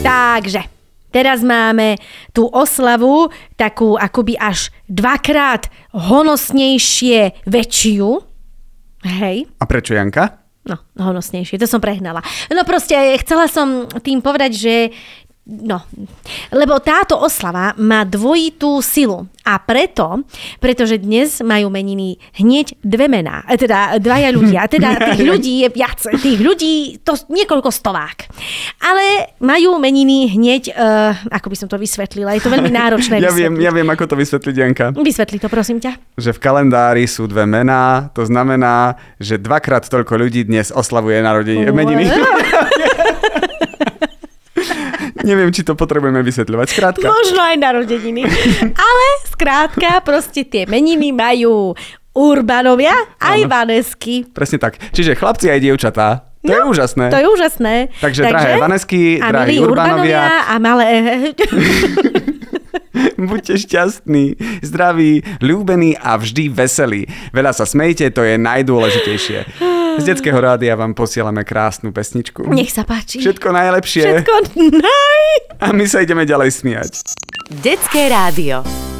Takže, teraz máme tú oslavu takú akoby až 2-krát honosnejšie väčšiu. Hej. A prečo, Janka? No, honosnejšie, to som prehnala. No proste, chcela som tým povedať, že lebo táto oslava má dvojitú silu a pretože dnes majú meniny hneď dve mená, teda dvaja ľudia, teda tých ľudí je viac, tých ľudí to niekoľko stovák, ale majú meniny hneď, ako by som to vysvetlila, je to veľmi náročné vysvetliť. Ja viem, ako to vysvetliť, Janka. Vysvetli to, prosím ťa. Že v kalendári sú dve mená, to znamená, že 2-krát toľko ľudí dnes oslavuje meniny. Neviem, či to potrebujeme vysvetľovať. Skrátka. Možno aj narodeniny. Ale skrátka, proste tie meniny majú Urbanovia aj Vanesky. Presne tak. Čiže chlapci aj dievčatá. To je úžasné. To je úžasné. Takže drahé Vanesky, drahí Urbanovia. A malé... Buďte šťastní, zdraví, ľúbení a vždy veselí. Veľa sa smejte, to je najdôležitejšie. Z Detského rádia vám posielame krásnu pesničku. Nech sa páči. Všetko najlepšie. Všetko A my sa ideme ďalej smiať. Detské rádio.